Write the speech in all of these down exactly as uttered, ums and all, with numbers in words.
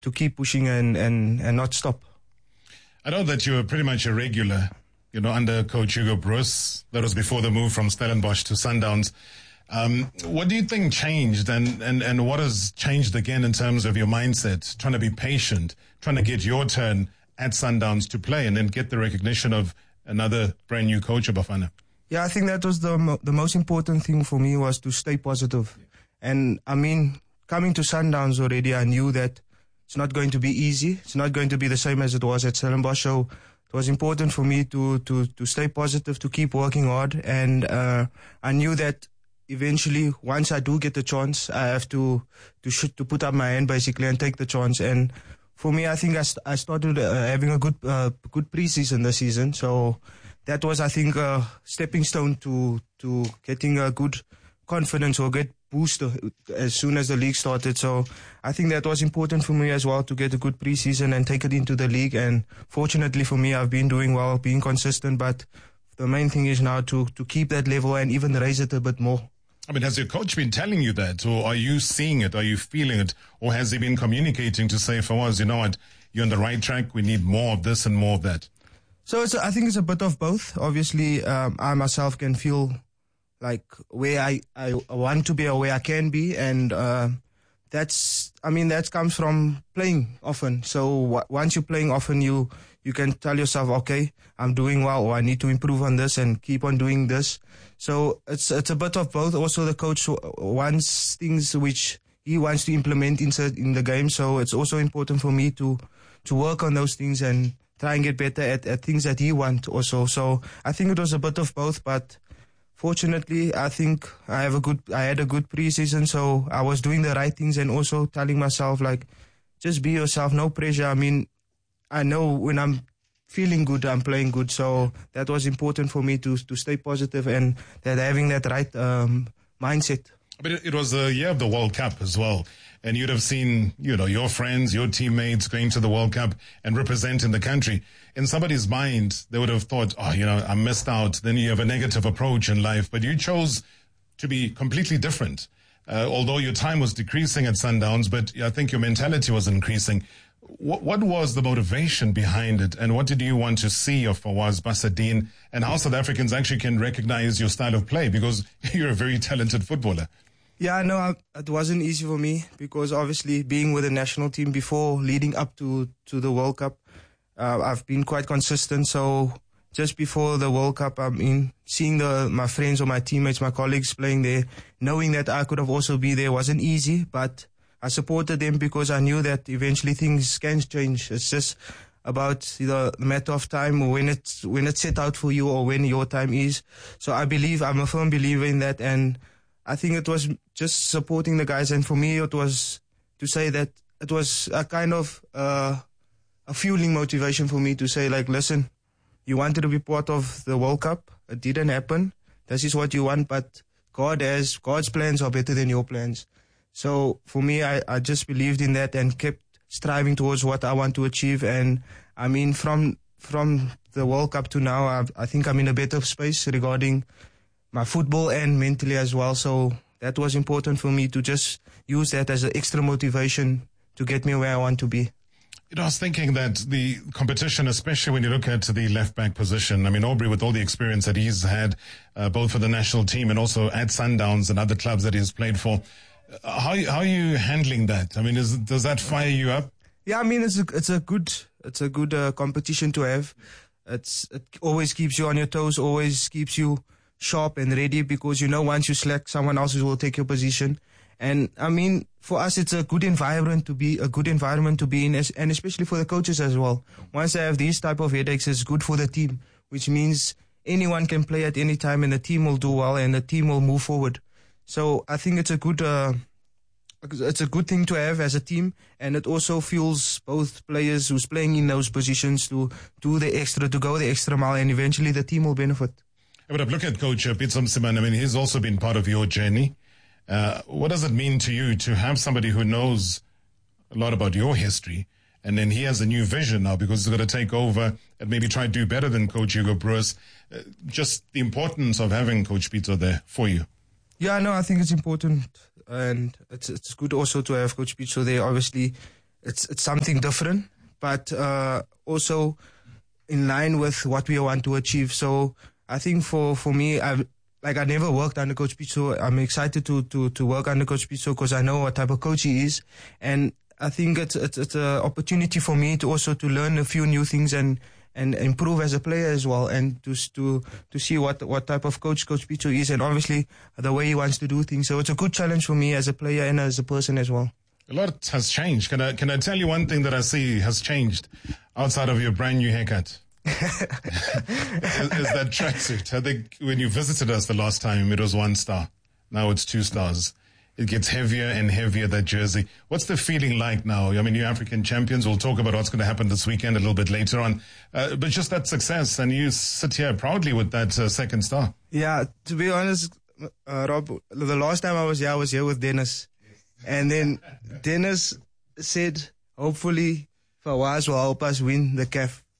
to keep pushing and, and, and not stop. I know that you were pretty much a regular, you know, under Coach Hugo Broos. That was before the move from Stellenbosch to Sundowns. Um, what do you think changed, and, and, and what has changed again in terms of your mindset, trying to be patient, trying to get your turn at Sundowns to play and then get the recognition of another brand new coach of Bafana? Yeah, I think that was the mo- the most important thing for me, was to stay positive. And I mean, coming to Sundowns already, I knew that it's not going to be easy. It's not going to be the same as it was at Stellenbosch. So it was important for me to, to, to stay positive, to keep working hard. And uh, I knew that eventually, once I do get the chance, I have to to shoot, to put up my hand basically and take the chance. And for me, I think I, st- I started uh, having a good uh, good preseason this season. So that was, I think, a stepping stone to to getting a good confidence or get boost as soon as the league started. So I think that was important for me as well, to get a good preseason and take it into the league. And fortunately for me, I've been doing well, being consistent. But the main thing is now to to keep that level and even raise it a bit more. I mean, has your coach been telling you that, or are you seeing it? Are you feeling it? Or has he been communicating to say, Fawaz, you know what, you're on the right track, we need more of this and more of that? So it's, I think it's a bit of both. Obviously, um, I myself can feel like where I, I want to be or where I can be. And uh, that's, I mean, that comes from playing often. So w- once you're playing often, you you can tell yourself, okay, I'm doing well, or I need to improve on this and keep on doing this. So it's it's a bit of both. Also, the coach wants things which he wants to implement inside in the game. So it's also important for me to to work on those things and try and get better at, at things that he wants also. So I think it was a bit of both, but fortunately, I think I have a good I had a good preseason, so I was doing the right things and also telling myself, like, just be yourself, no pressure. I mean, I know when I'm feeling good, I'm playing good. So that was important for me to to stay positive and that having that right um, mindset. But it, it was the year of the World Cup as well. And you'd have seen, you know, your friends, your teammates going to the World Cup and representing the country. In somebody's mind, they would have thought, oh, you know, I missed out. Then you have a negative approach in life. But you chose to be completely different. Uh, although your time was decreasing at Sundowns, but I think your mentality was increasing. What, what was the motivation behind it, and what did you want to see of Fawaz Basadeen, and how South Africans actually can recognize your style of play, because you're a very talented footballer? Yeah, I know it wasn't easy for me, because obviously being with the national team before, leading up to, to the World Cup, uh, I've been quite consistent. So just before the World Cup, I mean, seeing the my friends or my teammates, my colleagues playing there, knowing that I could have also be there wasn't easy, but I supported them because I knew that eventually things can change. It's just about the matter of time when it's when it's set out for you or when your time is. So I believe, I'm a firm believer in that, and I think it was just supporting the guys. And for me, it was to say that it was a kind of uh, a fueling motivation for me to say, like, listen, you wanted to be part of the World Cup. It didn't happen. This is what you want, but God has God's plans are better than your plans. So for me, I, I just believed in that and kept striving towards what I want to achieve. And I mean, from from the World Cup to now, I, I think I'm in a better space regarding my football and mentally as well. So that was important for me to just use that as an extra motivation to get me where I want to be. You know, I was thinking that the competition, especially when you look at the left-back position, I mean, Aubrey, with all the experience that he's had, uh, both for the national team and also at Sundowns and other clubs that he's played for, uh, how, how are you handling that? I mean, is, does that fire you up? Yeah, I mean, it's a, it's a good, it's a good uh, competition to have. It's, it always keeps you on your toes, always keeps you sharp and ready, because you know once you slack, someone else will take your position. And I mean, for us, it's a good environment to be a good environment to be in, and especially for the coaches as well. Once they have these type of headaches, it's good for the team, which means anyone can play at any time, and the team will do well, and the team will move forward. So I think it's a good, uh, it's a good thing to have as a team, and it also fuels both players who's playing in those positions to do the extra, to go the extra mile, and eventually the team will benefit. But look at Coach Pitso Mosimane. I mean, he's also been part of your journey. Uh, what does it mean to you to have somebody who knows a lot about your history, and then he has a new vision now because he's going to take over and maybe try to do better than Coach Hugo Broos? Uh, just the importance of having Coach Pitso there for you. Yeah, no, I think it's important, and it's it's good also to have Coach Pitso there. Obviously, it's it's something different, but uh, also in line with what we want to achieve. So I think for, for me, I've like I never worked under Coach Pitso. I'm excited to to to work under Coach Pitso because I know what type of coach he is, and I think it's it's it's an opportunity for me to also to learn a few new things and. and improve as a player as well, and to to to see what what type of coach Coach Pitso is, and obviously the way he wants to do things. So it's a good challenge for me as a player and as a person as well. A lot has changed. Can I can I tell you one thing that I see has changed outside of your brand new haircut? is, is that tracksuit? I think when you visited us the last time, it was one star. Now it's two stars. It gets heavier and heavier, that jersey. What's the feeling like now? I mean, you're African champions. We'll talk about what's going to happen this weekend a little bit later on. Uh, but just that success, and you sit here proudly with that uh, second star. Yeah, to be honest, uh, Rob, the last time I was here, I was here with Dennis. And then Dennis said, hopefully, Fawaz will help us win the C A F.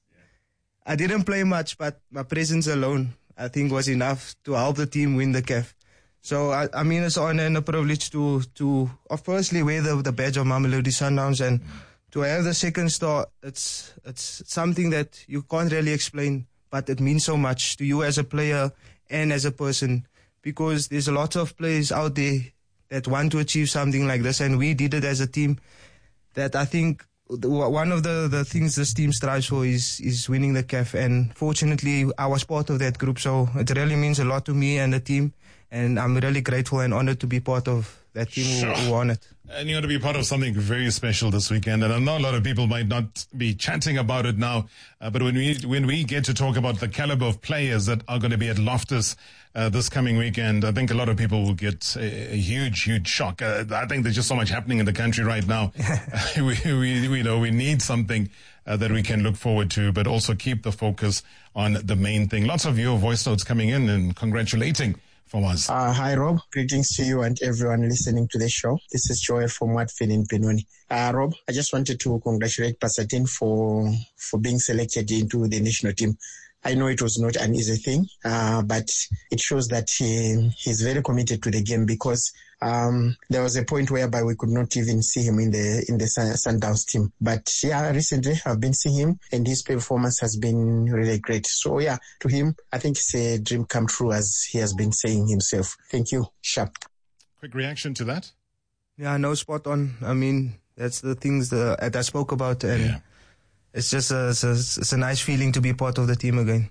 I didn't play much, but my presence alone, I think, was enough to help the team win the C A F. So, I, I mean, it's an honor and a privilege to, to uh, firstly, wear the, the badge of Mamelodi Sundowns, and to have the second star. It's it's something that you can't really explain, but it means so much to you as a player and as a person, because there's a lot of players out there that want to achieve something like this, and we did it as a team. That I think the, one of the, the things this team strives for is, is winning the C A F, and fortunately, I was part of that group, so it really means a lot to me and the team. And I'm really grateful and honored to be part of that team sure. who, who won it. And you're going to be part of something very special this weekend. And I know a lot of people might not be chatting about it now, uh, but when we when we get to talk about the caliber of players that are going to be at Loftus uh, this coming weekend, I think a lot of people will get a, a huge, huge shock. Uh, I think there's just so much happening in the country right now. we, we, we know we need something uh, that we can look forward to, but also keep the focus on the main thing. Lots of your voice notes coming in and congratulating. Uh, hi, Rob. Greetings to you and everyone listening to the show. This is Joel from Watford in Benoni. Uh, Rob, I just wanted to congratulate Pasadena for for being selected into the national team. I know it was not an easy thing, uh, but it shows that he he's very committed to the game, because um, there was a point whereby we could not even see him in the in the Sundowns team. But yeah, recently I've been seeing him, and his performance has been really great. So yeah, to him, I think it's a dream come true, as he has been saying himself. Thank you. Sharp. Quick reaction to that? Yeah, no, spot on. I mean, that's the things that, that I spoke about, and yeah. It's just a, it's, a, it's a nice feeling to be part of the team again.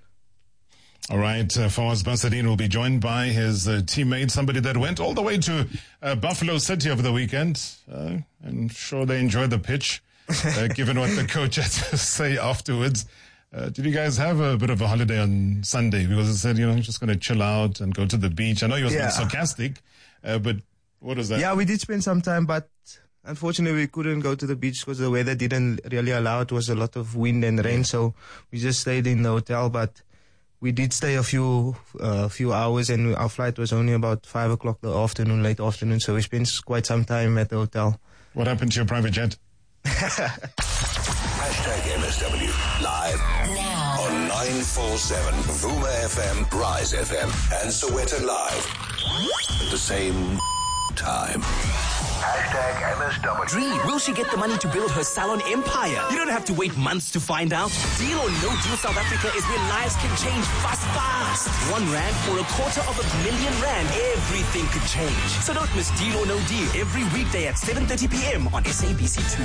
All right, uh, Fawaz Basadine will be joined by his uh, teammate, somebody that went all the way to uh, Buffalo City over the weekend. Uh, I'm sure they enjoyed the pitch, uh, given what the coach had to say afterwards. Uh, did you guys have a bit of a holiday on Sunday? Because it said, you know, you're just going to chill out and go to the beach. I know you were yeah. being sarcastic, uh, but what was that? Yeah, we did spend some time, but unfortunately, we couldn't go to the beach because the weather didn't really allow. It was a lot of wind and rain, so we just stayed in the hotel. But we did stay a few uh, few hours, and our flight was only about five o'clock the afternoon, late afternoon. So we spent quite some time at the hotel. What happened to your private jet? Hashtag M S W live now on nine four seven Vuma F M, Rise F M, and Soweto Live at the same time. Hashtag M S W. Dri, will she get the money to build her salon empire? You don't have to wait months to find out. Deal or No Deal South Africa is where lives can change fast, fast. One rand for a quarter of a million rand. Everything could change. So don't miss Deal or No Deal every weekday at seven thirty p.m. on S A B C two.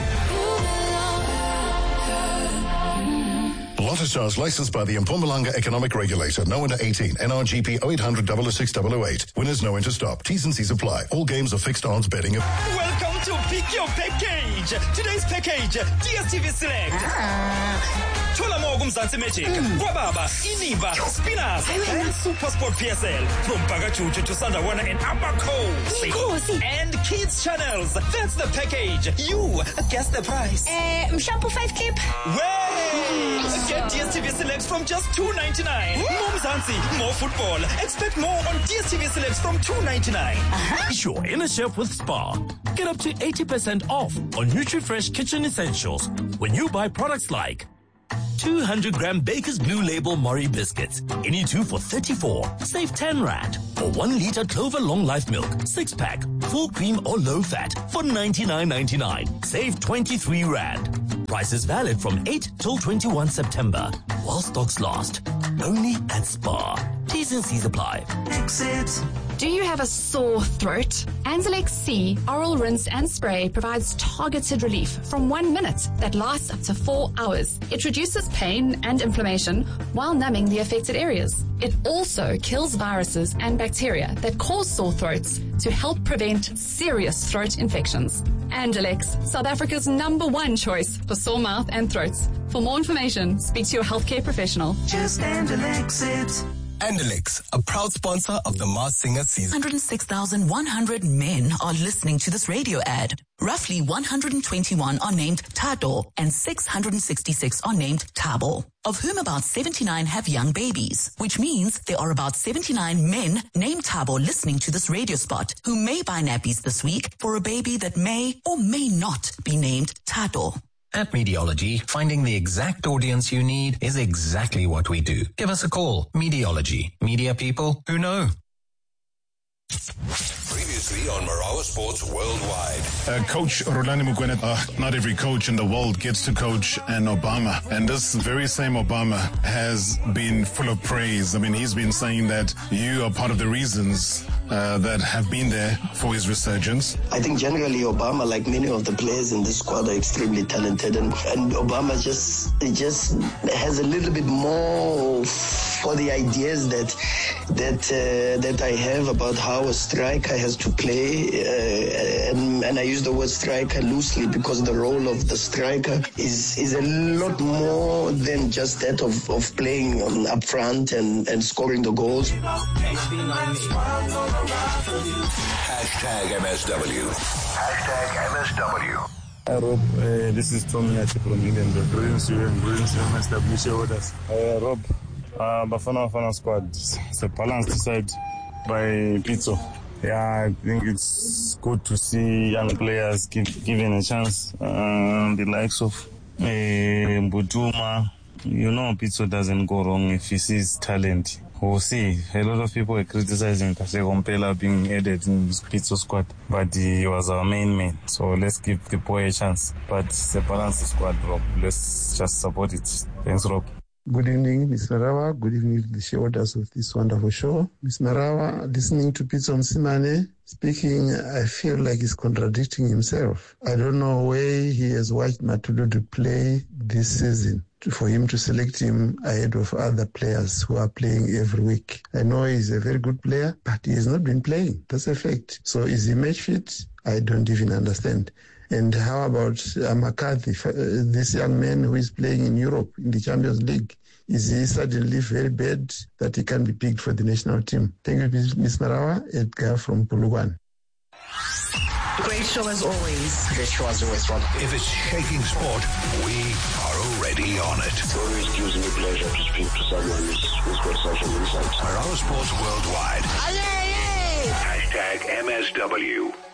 Lotto Stars licensed by the Mpumalanga Economic Regulator. No under eighteen. N R G P oh eight hundred, oh oh six, oh oh eight. Winners know when to stop. T's and C's apply. All games are fixed odds betting. Welcome to Pick Your Package. Today's package, D S T V Select. Ah. Thola mo kumzansi Magic. Kwababa, Iniba, Spinners, and Super Sport P S L. From Bagachuchu to Sandawana and Abako. And Kids Channels. That's the package. You guess the price. Uh, Mshampo five kip. Wait! Get D S T V Select from just two ninety-nine. More Mzansi, more football. Expect more on D S T V Select from two ninety-nine. Uh-huh. Sure, inner chef with Spar. Get up to eighty percent off on NutriFresh kitchen essentials when you buy products like two hundred gram Baker's Blue Label Mori biscuits. Any two for thirty-four. Save ten rand. Or one liter Clover Long Life Milk, six pack, full cream or low fat for ninety-nine ninety-nine. Save twenty-three rand. Price is valid from eight till twenty-first September. While stocks last. Only at Spar. T's and C's apply. Exit. Do you have a sore throat? Anzalex C Oral Rinse and Spray provides targeted relief from one minute that lasts up to four hours. It reduces pain and inflammation while numbing the affected areas. It also kills viruses and bacteria that cause sore throats to help prevent serious throat infections. Andalex, South Africa's number one choice for sore mouth and throats. For more information, speak to your healthcare professional. Just Andalex it. Andalex, a proud sponsor of the Masked Singer season. one hundred six thousand one hundred men are listening to this radio ad. Roughly one hundred twenty-one are named Tato and six hundred sixty-six are named Tabo, of whom about seventy-nine have young babies, which means there are about seventy-nine men named Tabo listening to this radio spot who may buy nappies this week for a baby that may or may not be named Tato. At Mediology, finding the exact audience you need is exactly what we do. Give us a call. Mediology. Media people who know. Previously on Marawa Sports Worldwide. Uh, coach Rulani Mokoena, uh, not every coach in the world gets to coach an Obama. And this very same Obama has been full of praise. I mean, he's been saying that you are part of the reasons uh, that have been there for his resurgence. I think generally Obama, like many of the players in this squad, are extremely talented. And, and Obama just, it just has a little bit more for the ideas that, that, uh, that I have about how a striker has to play, uh, and, and I use the word striker loosely because the role of the striker is is a lot more than just that of, of playing um, up front and, and scoring the goals. Hashtag M S W. Hashtag M S W. Hi Rob, uh, this is Tommy Ati from England. Greetings to you and greetings to M S W shareholders. Uh, Rob, uh, Bafana Bafana squad, it's a balanced side by Pizzo. Yeah, I think it's good to see young players give, given a chance. Uh, the likes of uh, Mbutuma. You know, Pizzo doesn't go wrong if he sees talent. We'll see. A lot of people were criticizing Kaseko Mpela being added in this Pizzo squad, but he was our main man. So let's give the boy a chance. But it's a balanced squad, Rob. Let's just support it. Thanks, Rob. Good evening, Miz Marawa. Good evening to the shareholders of this wonderful show. Miz Marawa, listening to Pitso Msimane speaking, I feel like he's contradicting himself. I don't know where he has watched Matulo to play this season for him to select him ahead of other players who are playing every week. I know he's a very good player, but he has not been playing. That's a fact. So is he match fit? I don't even understand. And how about uh, McCarthy, uh, this young man who is playing in Europe in the Champions League? Is he suddenly very bad that he can be picked for the national team? Thank you, Miz Marawa. Edgar from Puluwan. Great show as always. Great show as always, Rob. If it's shaking sport, we are already on it. It always gives me pleasure to speak to someone who's, who's got such an insight. Marawa Sports Worldwide. Aye, aye, aye. Hashtag M S W.